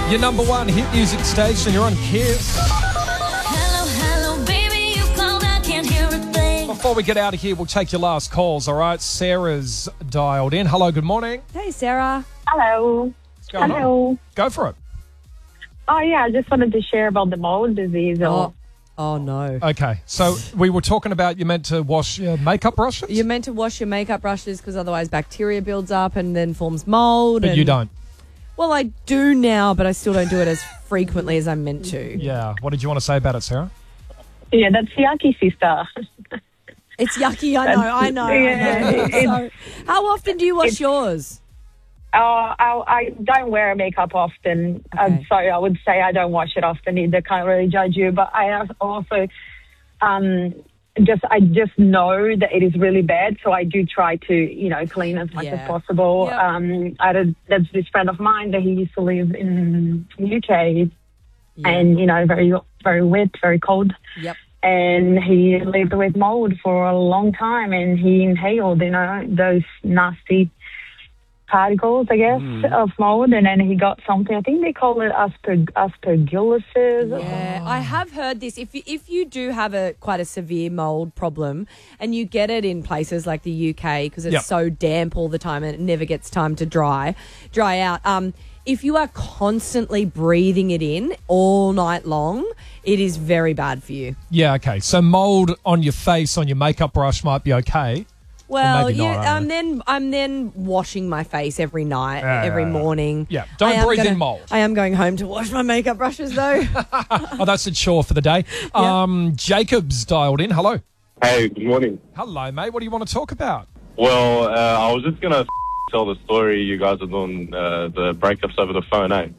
Your number one hit music station. You're on Kiss. Hello, baby, you called, I can't hear a thing. Before we get out of here, we'll take your last calls, all right? Sarah's dialed in. Hello, good morning. Hey, Sarah. Hello. What's going on? Hello. Go for it. Oh, yeah, I just wanted to share about the mold disease. Oh, no. Okay, so we were talking about you meant to wash your makeup brushes? You're meant to wash your makeup brushes because otherwise bacteria builds up and then forms mold. But you don't. Well, I do now, but I still don't do it as frequently as I'm meant to. Yeah. What did you want to say about it, Sarah? Yeah, that's yucky, sister. It's yucky, I know. Yeah, So, how often do you wash yours? I don't wear makeup often, Okay. so I would say I don't wash it often either. Can't really judge you, but I have also I just know that it is really bad, so I do try to clean as much as possible. Yep. There's this friend of mine that he used to live in the UK, and very very wet, very cold. Yep. And he lived with mold for a long time, and he inhaled those nasty particles, I guess, of mold, and then he got something. I think they call it aspergillosis. Yeah, I have heard this. If you do have quite a severe mold problem and you get it in places like the UK because it's so damp all the time and it never gets time to dry out. If you are constantly breathing it in all night long, it is very bad for you. Yeah, okay. So mold on your face, on your makeup brush might be okay. Well, maybe not, I'm then washing my face every night, every morning. Yeah, don't breathe in mold. I am going home to wash my makeup brushes, though. Oh, that's a chore for the day. Jacob's dialed in. Hello. Hey, good morning. Hello, mate. What do you want to talk about? Well, I was just going to tell the story you guys are doing, the breakups over the phone, eh?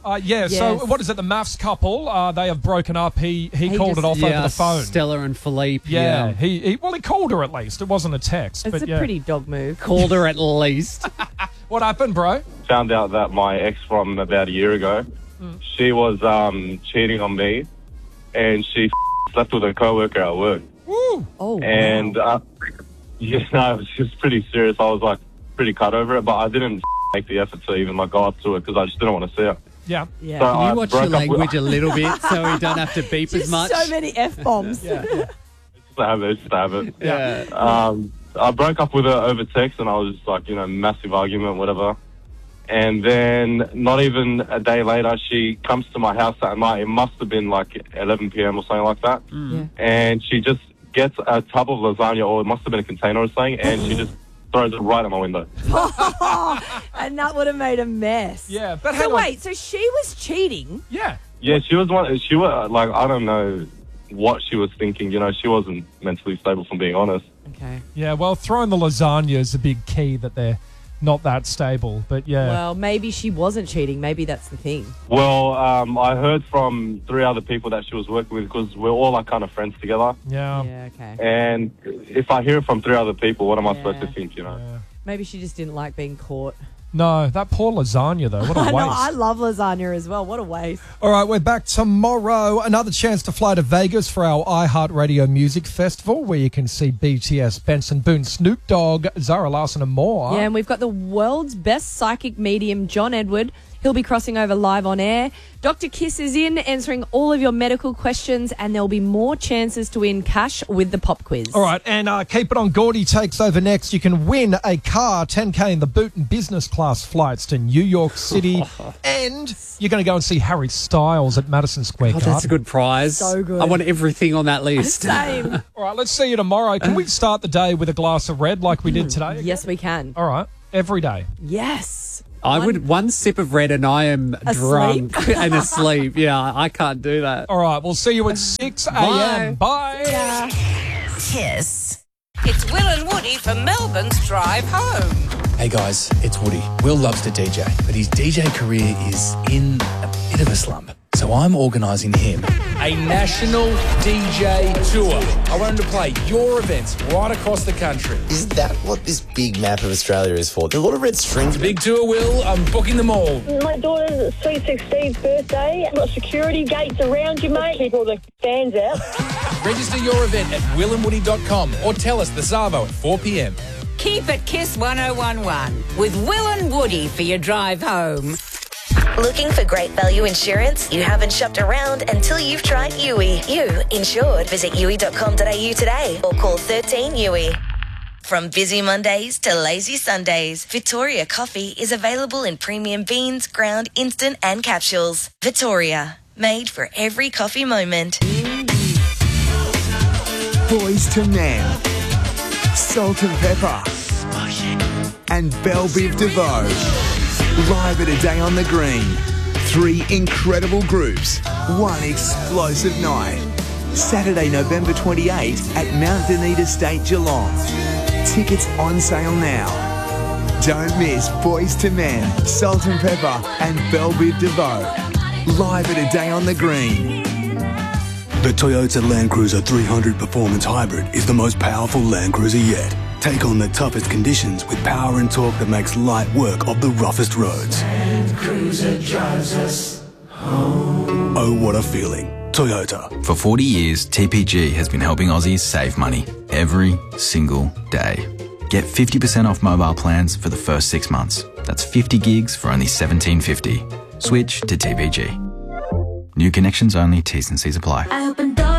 So what is it? The maths couple, they have broken up. He called it off over the phone. Stella and Philippe. Yeah. He called her at least. It wasn't a text. It's a pretty dog move. Called her at least. What happened, bro? Found out that my ex from about a year ago, she was cheating on me, and she slept with a coworker at work. Woo! Oh, and wow. it was just pretty serious. I was pretty cut over it, but I didn't make the effort to even go up to her because I just didn't want to see her. Yeah. Yeah. So Can you watch your language a little bit so we don't have to beep Just as much? so many F-bombs. Just to have it. Yeah. I broke up with her over text, and I was just massive argument, whatever. And then not even a day later, she comes to my house that night. It must have been 11 p.m. or something like that. Yeah. And she just gets a tub of lasagna, or it must have been a container or something, and she just throws it right at my window. And that would have made a mess. Yeah, but So wait, so she was cheating? Yeah. Yeah, she was I don't know what she was thinking. She wasn't mentally stable, from being honest. Okay. Yeah, well, throwing the lasagna is a big key that they're not that stable. But yeah. Well, maybe she wasn't cheating. Maybe that's the thing. Well, I heard from 3 other people that she was working with, because we're all kind of friends together. Yeah. Yeah, okay. And if I hear from 3 other people, what am I supposed to think, Yeah. Maybe she just didn't like being caught. No, that poor lasagna, though. What a I waste. know, I love lasagna as well. What a waste. All right, we're back tomorrow. Another chance to fly to Vegas for our iHeartRadio Music Festival, where you can see BTS, Benson Boone, Snoop Dogg, Zara Larsson, and more. Yeah, and we've got the world's best psychic medium, John Edward. He'll be crossing over live on air. Dr. Kiss is in, answering all of your medical questions, and there'll be more chances to win cash with the pop quiz. All right, and keep it on. Gordy takes over next. You can win a car, 10K in the boot and business class flights to New York City. And you're going to go and see Harry Styles at Madison Square Garden. That's a good prize. So good. I want everything on that list. Same. All right, let's see you tomorrow. Can we start the day with a glass of red like we did today? Yes, we can. All right, every day. Yes. I would one sip of red and I am drunk and asleep. Yeah, I can't do that. All right, we'll see you at 6 a.m. Bye. Yeah. Kiss. It's Will and Woody for Melbourne's Drive Home. Hey guys, it's Woody. Will loves to DJ, but his DJ career is in a bit of a slump. So I'm organising him a national DJ tour. I want him to play your events right across the country. Is that what this big map of Australia is for? There's a lot of red strings. Big tour, Will. I'm booking them all. My daughter's sweet 16th birthday. I've got security gates around you, mate. Keep all the fans out. Register your event at willandwoody.com or tell us the Savo at 4 p.m. Keep it Kiss 1011 with Will and Woody for your drive home. Looking for great value insurance? You haven't shopped around until you've tried Yui. You insured. Visit yui.com.au today or call 13 Yui. From busy Mondays to lazy Sundays, Victoria Coffee is available in premium beans, ground, instant and capsules. Victoria, made for every coffee moment. Boys to Men, Salt and Pepper, and Belle Biv DeVoe. Live at A Day on the Green. 3 incredible groups, 1 explosive night. Saturday, November 28 at Mount Dunedin Estate, Geelong. Tickets on sale now. Don't miss Boys to Men, Salt and Pepper, and Belle Biv DeVoe. Live at A Day on the Green. The Toyota Land Cruiser 300 Performance Hybrid is the most powerful Land Cruiser yet. Take on the toughest conditions with power and torque that makes light work of the roughest roads. Land Cruiser drives us home. Oh, what a feeling. Toyota. For 40 years, TPG has been helping Aussies save money every single day. Get 50% off mobile plans for the first 6 months. That's 50 gigs for only $17.50. Switch to TPG. New connections only, T's and C's apply.